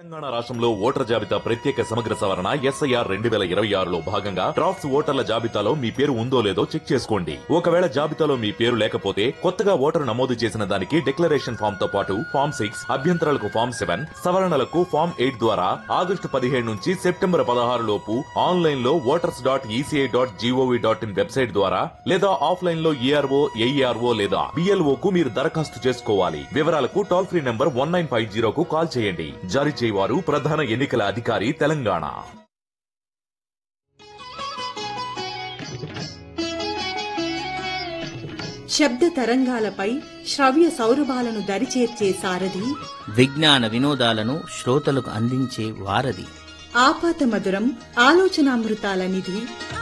తెలంగాణ రాష్ట్రంలో ఓటర్ జాబితా ప్రత్యేక సమగ్ర సవరణ ఎస్ఐఆర్ 2026లో భాగంగా డ్రాఫ్ట్స్ ఓటర్ల జాబితాలో మీ పేరు ఉందో లేదో చెక్ చేసుకోండి. ఒకవేళ జాబితాలో మీ పేరు లేకపోతే కొత్తగా ఓటరు నమోదు చేసిన దానికి డిక్లరేషన్ ఫామ్ తో పాటు ఫామ్ 6, అభ్యంతరాలకు ఫామ్ 7, సవరణలకు ఫామ్ 8 ద్వారా ఆగస్టు 17 నుంచి సెప్టెంబర్ 16 లోపు ఆన్లైన్ లో voters.eci.gov.in వెబ్సైట్ ద్వారా లేదా ఆఫ్లైన్ లో ERO, AERO లేదా BLO కు మీరు దరఖాస్తు చేసుకోవాలి. వివరాలకు టోల్ ఫ్రీ నంబర్ 1950 కు కాల్ చేయండి. జారీ చేయవారు ప్రధాన ఎన్నికల అధికారి తెలంగాణ. శబ్ద తరంగాలపై శ్రవ్య సౌరభాలను దరిచేర్చే సారథి, విజ్ఞాన వినోదాలను శ్రోతలకు అందించే వారధి, ఆపాత మధురం ఆలోచనామృతాల నిధి.